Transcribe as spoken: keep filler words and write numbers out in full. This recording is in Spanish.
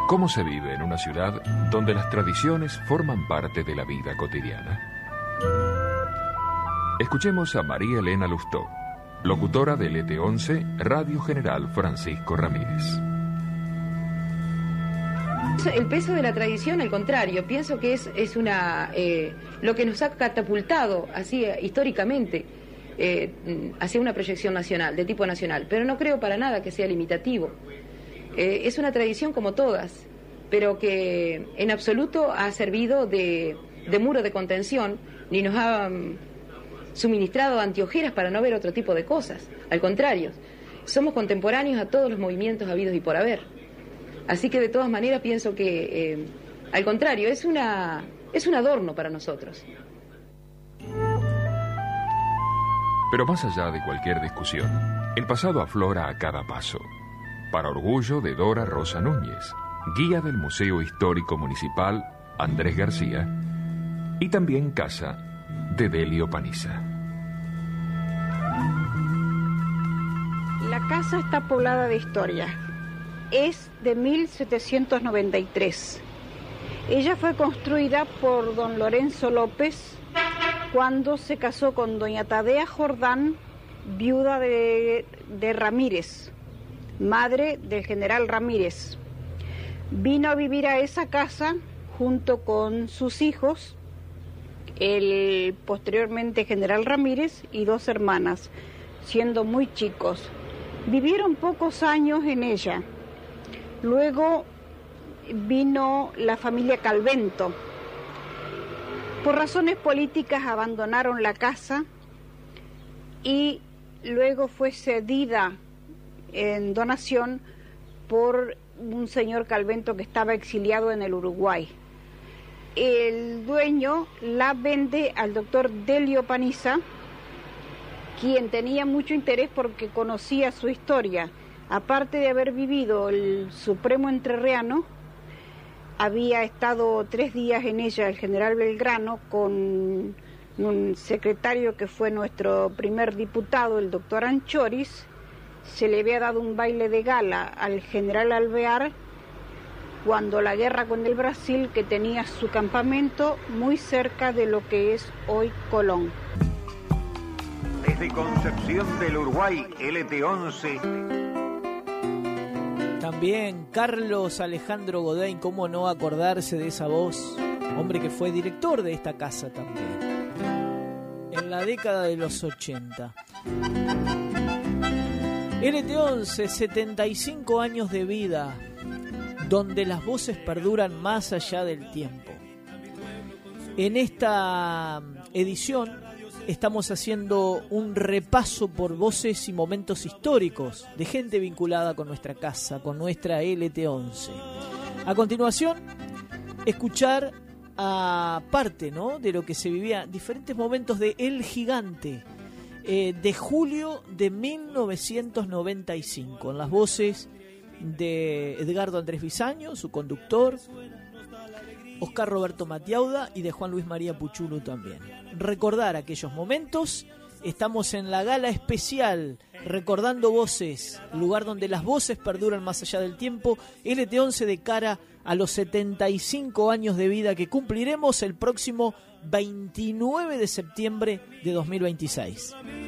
¿Cómo se vive en una ciudad donde las tradiciones forman parte de la vida cotidiana? Escuchemos a María Elena Lustó, locutora del E T once, Radio General Francisco Ramírez. El peso de la tradición, al contrario, pienso que es, es una eh, lo que nos ha catapultado así históricamente eh, hacia una proyección nacional, de tipo nacional, pero no creo para nada que sea limitativo. Eh, es una tradición como todas, pero que en absoluto ha servido de, de muro de contención, ni nos ha um, suministrado anteojeras para no ver otro tipo de cosas. Al contrario, somos contemporáneos a todos los movimientos habidos y por haber. Así que de todas maneras pienso que, eh, al contrario, es una es un adorno para nosotros. Pero más allá de cualquier discusión, el pasado aflora a cada paso. Para orgullo de Dora Rosa Núñez, guía del Museo Histórico Municipal Andrés García, y también casa de Delio Paniza. La casa está poblada de historia. Es de mil setecientos noventa y tres. Ella fue construida por don Lorenzo López cuando se casó con doña Tadea Jordán, viuda de, de Ramírez, madre del general Ramírez. Vino a vivir a esa casa junto con sus hijos, el posteriormente general Ramírez, y dos hermanas, siendo muy chicos. Vivieron pocos años en ella. Luego vino la familia Calvento. Por razones políticas abandonaron la casa y luego fue cedida en donación por un señor Calvento que estaba exiliado en el Uruguay. El dueño la vende al doctor Delio Paniza, quien tenía mucho interés porque conocía su historia. Aparte de haber vivido el Supremo Entrerriano, había estado tres días en ella el general Belgrano con un secretario que fue nuestro primer diputado, el doctor Anchoris. Se le había dado un baile de gala al general Alvear cuando la guerra con el Brasil, que tenía su campamento muy cerca de lo que es hoy Colón. Desde Concepción del Uruguay, L T once. También Carlos Alejandro Godain, cómo no acordarse de esa voz, hombre que fue director de esta casa también, en la década de los ochenta. L T once, setenta y cinco años de vida, donde las voces perduran más allá del tiempo. En esta edición estamos haciendo un repaso por voces y momentos históricos de gente vinculada con nuestra casa, con nuestra L T once. A continuación, escuchar a parte, ¿no?, de lo que se vivía, diferentes momentos de El Gigante, eh, de julio de mil novecientos noventa y cinco, en las voces de Edgardo Andrés Bisaño, su conductor, Oscar Roberto Matiauda, y de Juan Luis María Puchulu también. Recordar aquellos momentos. Estamos en la gala especial Recordando Voces, lugar donde las voces perduran más allá del tiempo. L T once de cara a los setenta y cinco años de vida que cumpliremos el próximo veintinueve de septiembre de dos mil veintiséis.